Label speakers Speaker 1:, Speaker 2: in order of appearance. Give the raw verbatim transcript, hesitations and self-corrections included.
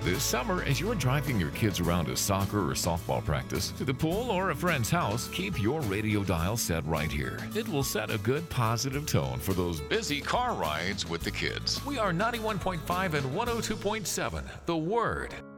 Speaker 1: This summer, as you're driving your kids around to soccer or softball practice, to the pool or a friend's house, keep your radio dial set right here. It will set a good positive tone for those busy car rides with the kids. We are ninety-one point five and one oh two point seven, The Word.